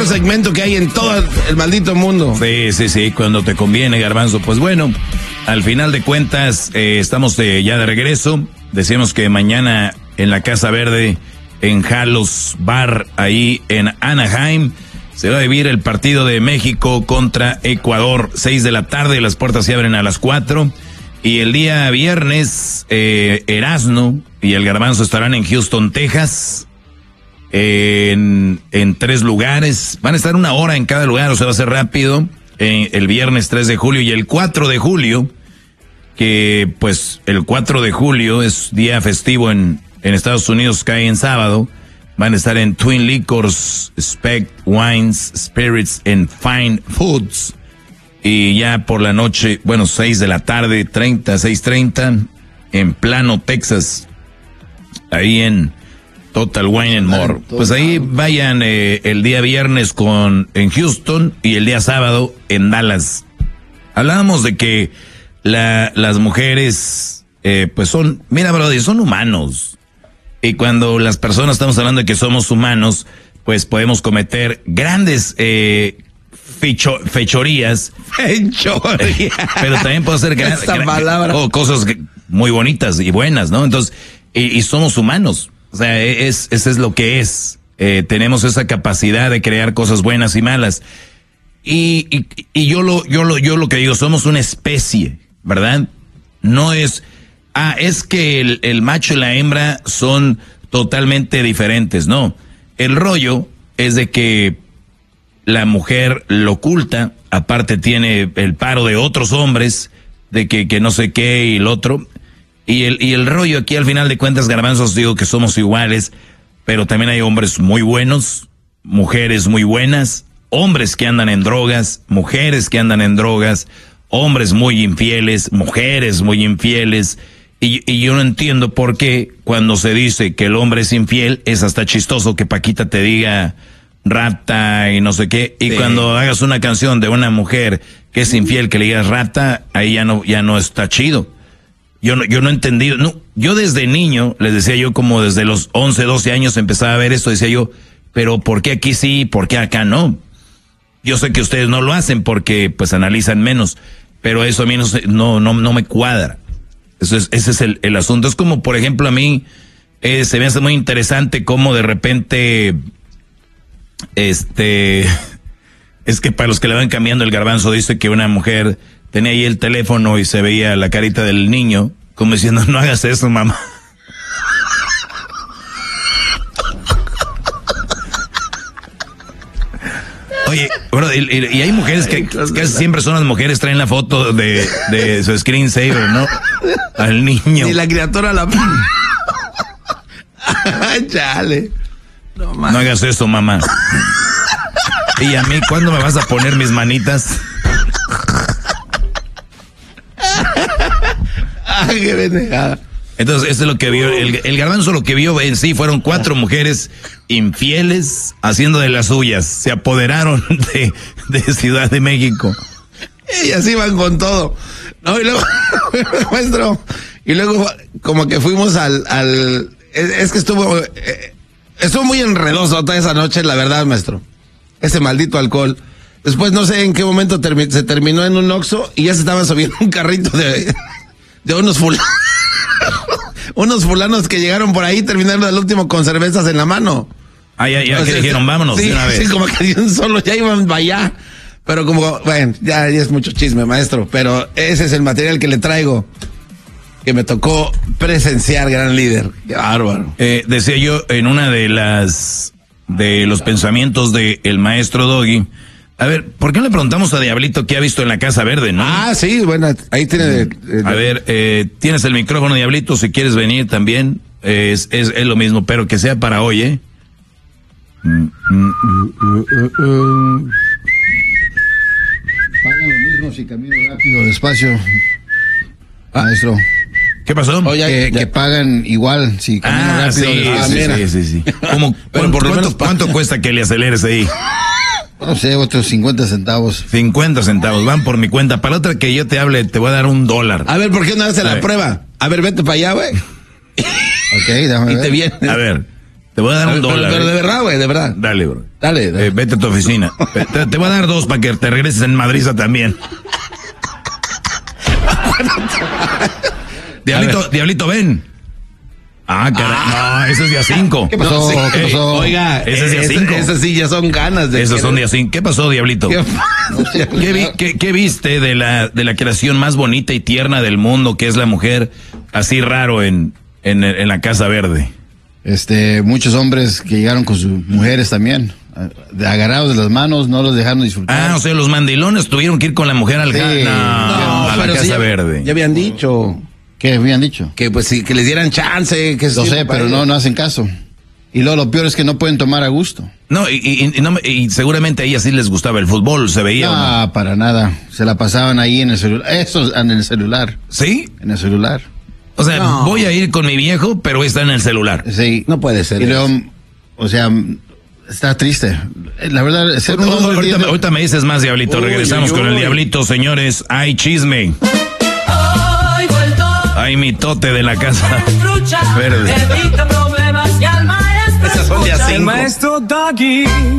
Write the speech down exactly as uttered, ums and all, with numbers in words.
segmento que hay en todo el maldito mundo. Sí, sí, sí, cuando te conviene, Garbanzo. Pues bueno, al final de cuentas, eh, estamos de, ya de regreso. Decíamos que mañana en la Casa Verde, en Halos Bar, ahí en Anaheim, se va a vivir el partido de México contra Ecuador. Seis de la tarde, las puertas se abren a las cuatro. Y el día viernes, eh, Erasno y el Garbanzo estarán en Houston, Texas. En, en tres lugares, van a estar una hora en cada lugar, o sea, va a ser rápido. Eh, el viernes tres de julio y el cuatro de julio, que pues el cuatro de julio es día festivo en, en Estados Unidos, cae en sábado. Van a estar en Twin Liquors, Spec Wines, Spirits and Fine Foods. Y ya por la noche, bueno, seis de la tarde, treinta, seis treinta, en Plano, Texas, ahí en Total Wine and More. Pues ahí vayan eh, el día viernes con en Houston y el día sábado en Dallas. Hablábamos de que la, las mujeres, eh, pues son, mira, brother, son humanos. Y cuando las personas estamos hablando de que somos humanos, pues podemos cometer grandes eh, fecho, fechorías. Fechorías. Pero también puede ser grandes oh, cosas muy bonitas y buenas, ¿no? Entonces, y, y somos humanos. O sea, es, eso es lo que es. Eh, tenemos esa capacidad de crear cosas buenas y malas. Y, y, y yo lo, yo lo, yo lo que digo, somos una especie, ¿verdad? No es, ah, es que el, el macho y la hembra son totalmente diferentes. No. El rollo es de que la mujer lo oculta, aparte tiene el paro de otros hombres, de que, que no sé qué y el otro. Y el, y el rollo aquí al final de cuentas, Garbanzos, digo que somos iguales, pero también hay hombres muy buenos, mujeres muy buenas, hombres que andan en drogas, mujeres que andan en drogas, hombres muy infieles, mujeres muy infieles. Y, y yo no entiendo por qué cuando se dice que el hombre es infiel, es hasta chistoso que Paquita te diga rata y no sé qué. Y sí, cuando hagas una canción de una mujer que es infiel, que le digas rata, ahí ya no, ya no está chido. Yo no, yo no he entendido, no, yo desde niño, les decía yo como desde los once, doce años empezaba a ver esto, decía yo, pero ¿por qué aquí sí, por qué acá no? Yo sé que ustedes no lo hacen porque pues analizan menos, pero eso a mí no, no, no, no me cuadra. Eso es, ese es el, el asunto. Es como, por ejemplo, a mí eh, se me hace muy interesante cómo de repente, este, es que para los que le van cambiando el Garbanzo dice que una mujer tenía ahí el teléfono y se veía la carita del niño, como diciendo, no hagas eso, mamá. Oye, bro, y, y hay mujeres que casi siempre son las mujeres, traen la foto de, de su screensaver, ¿no? Al niño. Y la criatura la... Chale. No, no hagas eso, mamá. Y a mí, ¿cuándo me vas a poner mis manitas? Ay, qué pendejada. Entonces, eso es lo que vio, el, el Garbanzo lo que vio en sí fueron cuatro mujeres infieles haciendo de las suyas. Se apoderaron de, de Ciudad de México. Ellas iban con todo. No, y luego, maestro, y luego como que fuimos al, al, es, es que estuvo, eh, estuvo muy enredoso toda esa noche, la verdad, maestro. Ese maldito alcohol. Después no sé en qué momento termi- se terminó en un Oxxo y ya se estaban subiendo un carrito de, de unos fulanos. Unos fulanos que llegaron por ahí terminaron el último con cervezas en la mano. Ah, ya, ya, que dijeron, vámonos sí, de una vez. Sí, como que de un solo ya iban para allá. Pero como, bueno, ya, ya es mucho chisme, maestro. Pero ese es el material que le traigo, que me tocó presenciar, gran líder. Qué bárbaro. Eh, decía yo en una de las, de los pensamientos de el maestro Doggy. A ver, ¿por qué no le preguntamos a Diablito qué ha visto en la Casa Verde, no? Ah, sí, bueno, ahí tiene... De, de, a ver, eh, tienes el micrófono, Diablito, si quieres venir también. Eh, es, es, es lo mismo, pero que sea para hoy, ¿eh? Pagan lo mismo si camino rápido o despacio, ah, maestro. ¿Qué pasó? Oye, que, que pagan igual si camino ah, rápido sí, o despacio. sí, sí, sí, sí. ¿Cómo, bueno, por lo ¿cuánto, menos ¿Cuánto cuesta que le aceleres ahí? No sé, otros cincuenta centavos. cincuenta centavos, van por mi cuenta. Para la otra que yo te hable, te voy a dar un dólar. A ver, ¿por qué no haces la ver. prueba? A ver, vete para allá, güey. Ok, déjame Y ver. te viene. A ver, Te voy a dar un pero, dólar. Pero de verdad, güey, de verdad. Dale, bro. Dale. dale. Eh, vete a tu oficina. te, te voy a dar dos para que te regreses en Madrid también. Diablito, Diablito, ven. Ah, caray. Ah, no, ese es día cinco. ¿Qué pasó? No, sí, ¿Qué pasó? Oiga, ese es día cinco. Esas sí ya son ganas de. Esos que... son día cinco. ¿Qué pasó, Diablito? ¿Qué, ¿Qué, vi, qué, ¿Qué viste de la, de la creación más bonita y tierna del mundo, que es la mujer, así raro en, en, en la Casa Verde? Este, muchos hombres que llegaron con sus mujeres también, agarrados de las manos, no los dejaron disfrutar. Ah, o sea, los mandilones tuvieron que ir con la mujer al Sí. no, No, a la pero Casa sí ya, Verde. Ya habían dicho ¿Qué habían dicho? que pues sí, que les dieran chance, que Lo sé, pero no, no hacen caso. Y luego lo peor es que no pueden tomar a gusto. No, y, y, y no, me- y seguramente a ellas sí les gustaba el fútbol, se veía. ¿o no? Ah, para nada. Se la pasaban ahí en el celular. Eso, en el celular. ¿Sí? En el celular. O sea, No. voy a ir con mi viejo, pero está en el celular. Sí. No puede ser Y luego, eso. o sea, está triste. La verdad, ser un No, hombre ahorita, tiene- ahorita me dices más, Diablito. Uy, Regresamos uy, con el uy. Diablito, señores. Hay chisme. Hoy vuelto Hay mitote de la Casa lucha, Verde. evita problemas y al maestro Esas son de a escucha. cinco. El maestro Doggy.